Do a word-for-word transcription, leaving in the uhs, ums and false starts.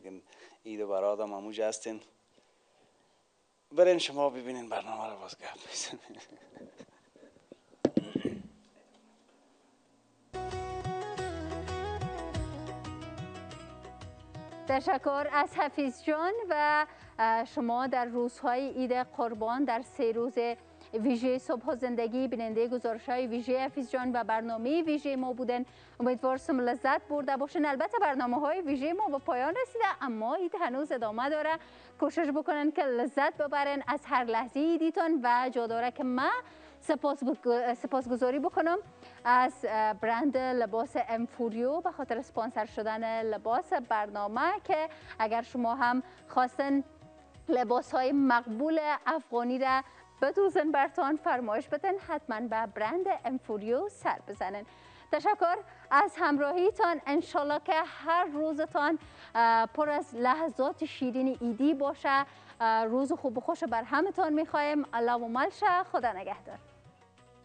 که عید و برات هم هموج هستین. برین شما ببینین برنامه رو باز گپ بزنین. تشکر از حفیظ جان و شما در روزهای عید قربان در سه روز ویژه صبح زندگی بیننده گزارش های ویژه حفیظ جان و برنامه ویژه ما بودن. امیدوارم لذت برده باشین. البته برنامه های ویژه ما به پایان رسیده اما عید هنوز ادامه داره. کوشش بکنن که لذت ببرن از هر لحظه عیدیتون و جا داره که ما سپاس سپاسگزاری بکنم از برند لباس امفوریو به خاطر اسپانسر شدن لباس برنامه که اگر شما هم خواستن لباس های مقبول افغانی را بدوزن برتان فرمایش بدن حتما به برند امفوریو سر بزنن. تشکر از همراهیتان. انشالله که هر روزتان پر از لحظات شیرین عیدی باشه. روز خوب و خوش بر همتان میخوایم. الله و ملشه. خدا نگهدار.